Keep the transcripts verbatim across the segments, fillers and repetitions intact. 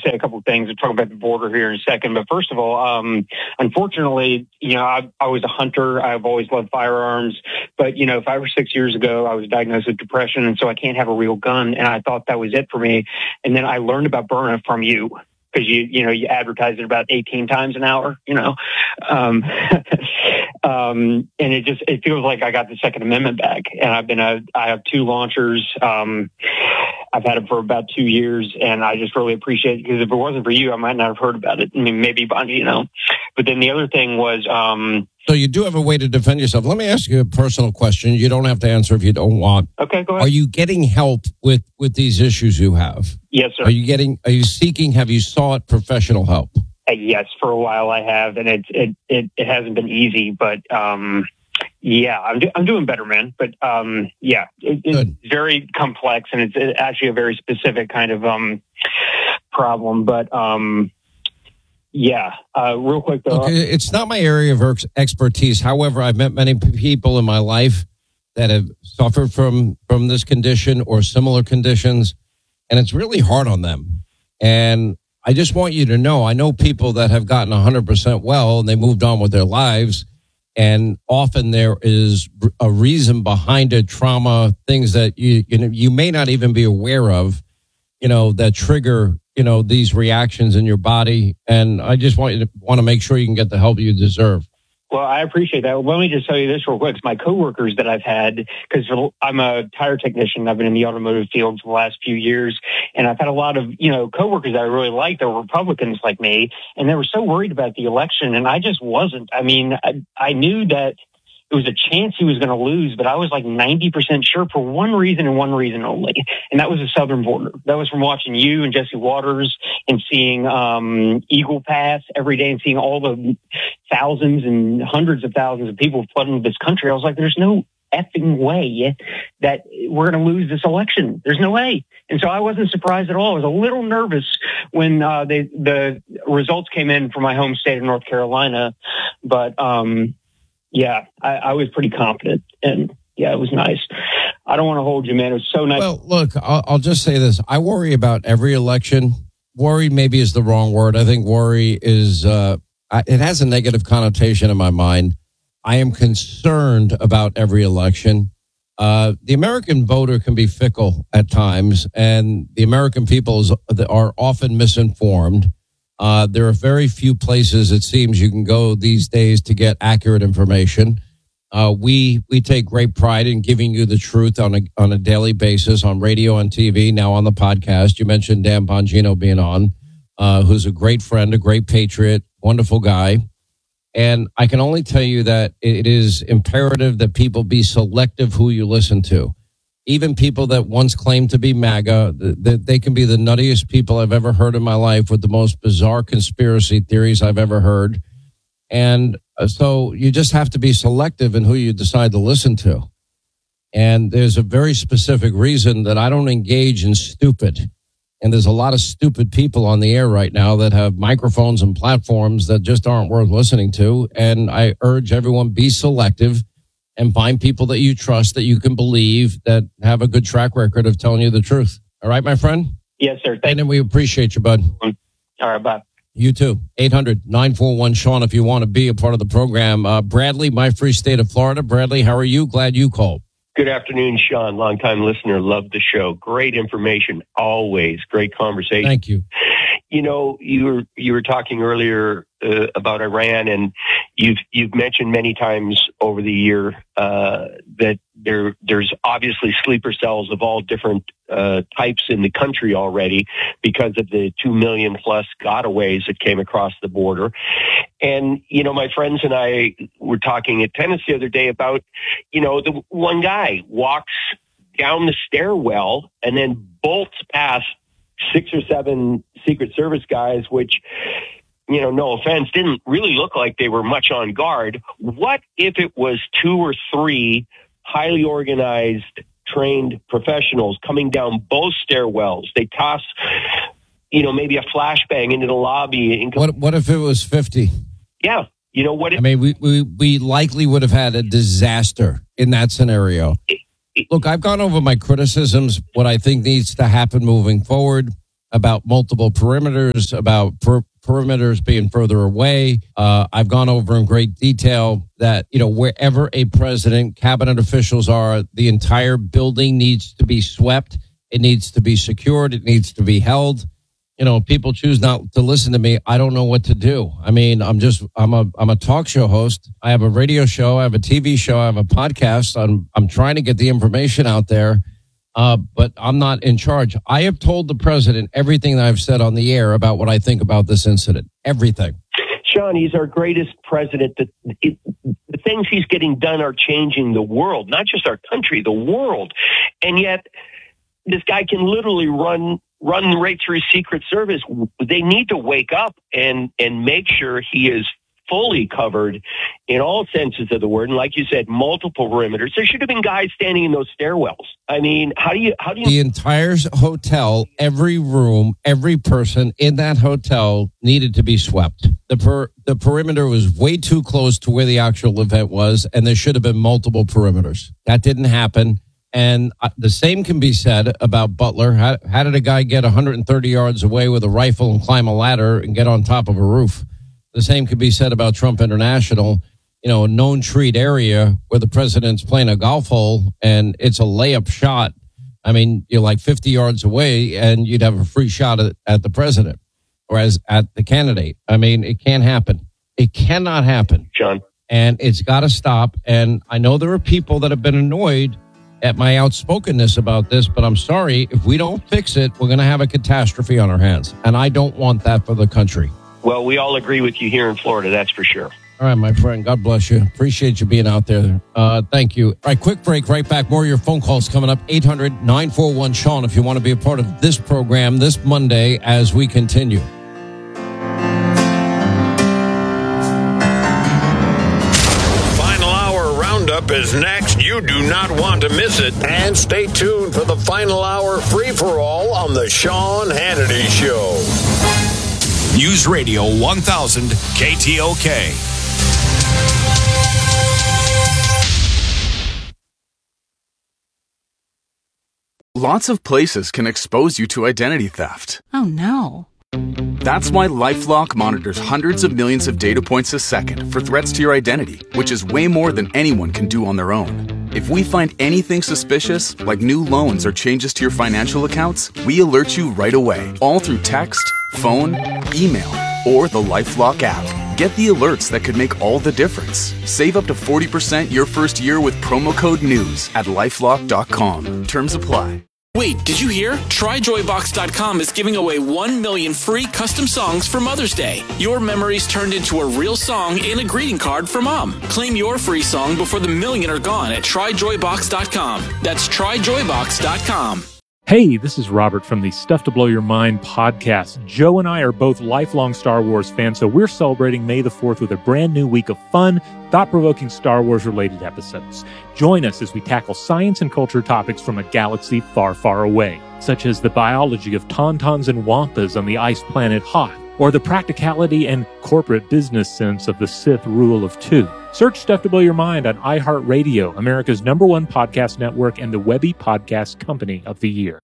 say a couple of things. I'll talk about the border here in a second. But first of all, um, unfortunately, you know, I, I was a hunter. I've always loved firearms. But, you know, five or six years ago, I was diagnosed with depression. And so I can't have a real gun. And I thought that was it for me. And then I learned about Byrna from you. Because you, you know, you advertise it about eighteen times an hour, you know, um, um, and it just it feels like I got the Second Amendment back. And I've been a I have two launchers. Um, I've had them for about two years, and I just really appreciate it because if it wasn't for you, I might not have heard about it. I mean, maybe Bungie, you know. But then the other thing was. Um, so you do have a way to defend yourself. Let me ask you a personal question. You don't have to answer if you don't want. Okay, go ahead. Are you getting help with, with these issues you have? Yes, sir. Are you getting? Are you seeking? Have you sought professional help? Uh, yes, for a while I have, and it it it, it hasn't been easy, but. Um, Yeah, I'm do- I'm doing better, man. But um, yeah, it, it's very complex, and it's actually a very specific kind of um problem. But um, yeah, uh, real quick though, okay, it's not my area of ex- expertise. However, I've met many p- people in my life that have suffered from from this condition or similar conditions, and it's really hard on them. And I just want you to know, I know people that have gotten one hundred percent well, and they moved on with their lives. And often there is a reason behind it, trauma, things that you you know you may not even be aware of, you know, that trigger, you know, these reactions in your body. And I just want you to want to make sure you can get the help you deserve. Well, I appreciate that. Let me just tell you this real quick. My coworkers that I've had, because I'm a tire technician, I've been in the automotive field for the last few years, and I've had a lot of, you know, coworkers that I really like that were Republicans like me, and they were so worried about the election, and I just wasn't. I mean, I, I knew that it was a chance he was going to lose, but I was like ninety percent sure for one reason and one reason only, and that was the southern border. That was from watching you and Jesse Waters and seeing um, Eagle Pass every day and seeing all the thousands and hundreds of thousands of people flooding this country. I was like, there's no effing way that we're going to lose this election. There's no way. And so I wasn't surprised at all. I was a little nervous when uh, they, the results came in from my home state of North Carolina, but um, yeah, I, I was pretty confident, and yeah, it was nice. I don't want to hold you, man. It was so nice. Well, look, I'll, I'll just say this. I worry about every election. Worry maybe is the wrong word. I think worry is, uh, it has a negative connotation in my mind. I am concerned about every election. Uh, the American voter can be fickle at times, and the American people is, are often misinformed. Uh, there are very few places, it seems, you can go these days to get accurate information. Uh, we we take great pride in giving you the truth on a on a daily basis on radio, on T V, now on the podcast. You mentioned Dan Bongino being on, uh, who's a great friend, a great patriot, wonderful guy. And I can only tell you that it is imperative that people be selective who you listen to. Even people that once claimed to be MAGA, that they can be the nuttiest people I've ever heard in my life with the most bizarre conspiracy theories I've ever heard. And so you just have to be selective in who you decide to listen to. And there's a very specific reason that I don't engage in stupid. And there's a lot of stupid people on the air right now that have microphones and platforms that just aren't worth listening to. And I urge everyone, be selective and find people that you trust, that you can believe, that have a good track record of telling you the truth. All right, my friend? Yes, sir. Thank and we appreciate you, bud. All right, bye. You too. eight hundred nine four one Sean if you want to be a part of the program. Uh, Bradley, my free state of Florida. Bradley, how are you? Glad you called. Good afternoon, Sean. Longtime listener. Love the show. Great information. Always. Great conversation. Thank you. You know, you were you were talking earlier uh, about Iran, and you've you've mentioned many times over the year uh, that there there's obviously sleeper cells of all different uh, types in the country already because of the two million plus gotaways that came across the border. And you know, my friends and I were talking at tennis the other day about, you know, the one guy walks down the stairwell and then bolts past six or seven Secret Service guys, which, you know, no offense, didn't really look like they were much on guard. What if it was two or three highly organized, trained professionals coming down both stairwells? They toss, you know, maybe a flashbang into the lobby. And what, what if it was fifty? Yeah. You know what? If, I mean, we, we, we likely would have had a disaster in that scenario. It, Look, I've gone over my criticisms, what I think needs to happen moving forward. about multiple perimeters, about per- perimeters being further away. Uh, I've gone over in great detail that, you know, wherever a president, cabinet officials are, the entire building needs to be swept. It needs to be secured. It needs to be held. You know, if people choose not to listen to me, I don't know what to do. I mean, I'm just, I'm a, I'm a talk show host. I have a radio show. I have a T V show. I have a podcast. I'm, I'm trying to get the information out there. Uh, but I'm not in charge. I have told the president everything that I've said on the air about what I think about this incident. Everything. Sean, he's our greatest president. The, it, the things he's getting done are changing the world, not just our country, the world. And yet, this guy can literally run run right through Secret Service. They need to wake up and and make sure he is fully covered in all senses of the word. And like you said, multiple perimeters. There should have been guys standing in those stairwells. I mean, how do you, how do you? The entire hotel, every room, every person in that hotel needed to be swept. The per, the perimeter was way too close to where the actual event was, and there should have been multiple perimeters. That didn't happen. And uh, the same can be said about Butler. How, how did a guy get one hundred thirty yards away with a rifle and climb a ladder and get on top of a roof? The same could be said about Trump International, you know, a known treat area where the president's playing a golf hole and it's a layup shot. I mean, you're like fifty yards away and you'd have a free shot at, at the president or as at the candidate. I mean, it can't happen. It cannot happen, John. And it's got to stop. And I know there are people that have been annoyed at my outspokenness about this, but I'm sorry, if we don't fix it, we're going to have a catastrophe on our hands. And I don't want that for the country. Well, we all agree with you here in Florida, that's for sure. All right, my friend. God bless you. Appreciate you being out there. Uh, thank you. All right, quick break. Right back. More of your phone calls coming up. eight hundred nine four one Sean if you want to be a part of this program this Monday as we continue. Roundup is next. You do not want to miss it. And stay tuned for the final hour free-for-all on the Sean Hannity Show. News Radio one thousand K T O K. Lots of places can expose you to identity theft. Oh, no. That's why LifeLock monitors hundreds of millions of data points a second for threats to your identity, which is way more than anyone can do on their own. If we find anything suspicious, like new loans or changes to your financial accounts, we alert you right away, all through text, phone, email, or the LifeLock app. Get the alerts that could make all the difference. Save up to forty percent your first year with promo code NEWS at lifelock dot com. Terms apply. Wait, did you hear? Try Joy Box dot com is giving away one million free custom songs for Mother's Day. Your memories turned into a real song and a greeting card for Mom. Claim your free song before the million are gone at Try Joy Box dot com. That's Try Joy Box dot com. Hey, this is Robert from the Stuff to Blow Your Mind podcast. Joe and I are both lifelong Star Wars fans, so we're celebrating May the fourth with a brand new week of fun, thought-provoking Star Wars-related episodes. Join us as we tackle science and culture topics from a galaxy far, far away, such as the biology of tauntauns and wampas on the ice planet Hoth, or the practicality and corporate business sense of the Sith rule of two. Search Stuff to Blow Your Mind on iHeartRadio, America's number one podcast network and the Webby Podcast Company of the Year.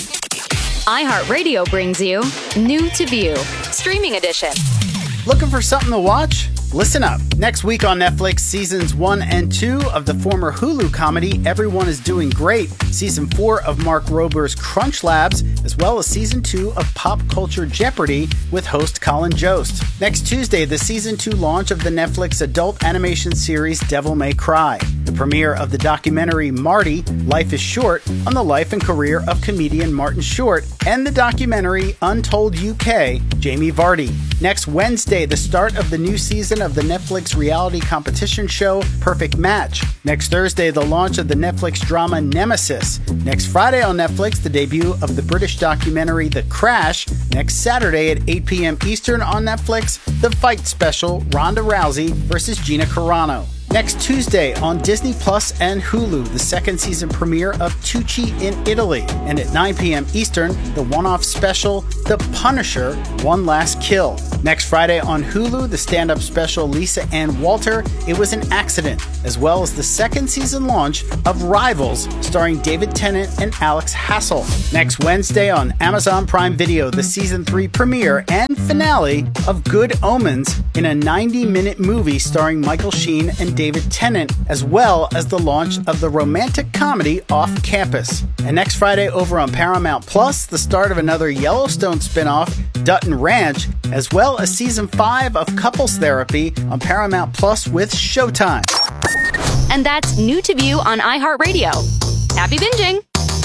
iHeartRadio brings you New to View, Streaming Edition. Looking for something to watch? Listen up. Next week on Netflix, seasons one and two of the former Hulu comedy Everyone is Doing Great, season four of Mark Rober's Crunch Labs, as well as season two of Pop Culture Jeopardy with host Colin Jost. Next Tuesday, the season two launch of the Netflix adult animation series Devil May Cry, the premiere of the documentary Marty, Life is Short, on the life and career of comedian Martin Short, and the documentary Untold U K, Jamie Vardy. Next Wednesday, the start of the new season of the Netflix reality competition show Perfect Match. Next Thursday, the launch of the Netflix drama Nemesis. Next Friday on Netflix, the debut of the British documentary The Crash. Next Saturday at eight p.m. Eastern on Netflix, the fight special Ronda Rousey versus Gina Carano. Next Tuesday on Disney Plus and Hulu, the second season premiere of Tucci in Italy. And at nine p.m. Eastern, the one-off special, The Punisher, One Last Kill. Next Friday on Hulu, the stand-up special Lisa Ann Walter, It Was an Accident, as well as the second season launch of Rivals, starring David Tennant and Alex Hassel. Next Wednesday on Amazon Prime Video, the season three premiere and finale of Good Omens in a ninety-minute movie starring Michael Sheen and David Tennant, as well as the launch of the romantic comedy Off Campus. And next Friday over on Paramount Plus, the start of another Yellowstone spinoff, Dutton Ranch, as well as season five of Couples Therapy on Paramount Plus with Showtime. And that's New to View on iHeartRadio. Happy binging!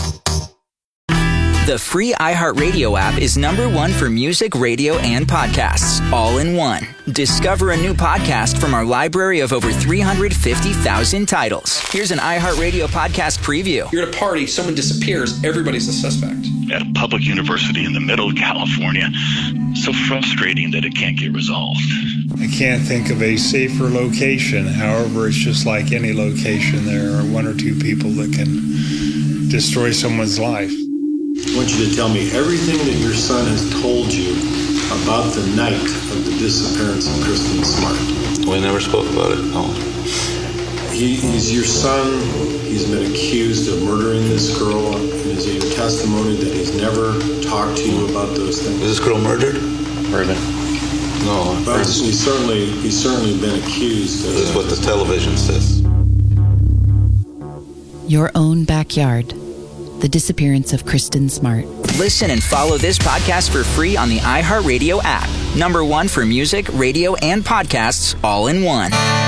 The free iHeartRadio app is number one for music, radio, and podcasts, all in one. Discover a new podcast from our library of over three hundred fifty thousand titles. Here's an iHeartRadio podcast preview. You're at a party, someone disappears, everybody's a suspect. At a public university in the middle of California, so frustrating that it can't get resolved. I can't think of a safer location. However, it's just like any location. There are one or two people that can destroy someone's life. I want you to tell me everything that your son has told you about the night of the disappearance of Kristen Smart. We never spoke about it, no. He, he's your son. He's been accused of murdering this girl. Is it your testimony that he's never talked to you about those things? Was this girl murdered? Murdered. No. Well, he's certainly, he's certainly been accused of This is what the television says. Your Own Backyard. The disappearance of Kristen Smart. Listen and follow this podcast for free on the iHeartRadio app. Number one for music, radio, and podcasts, all in one.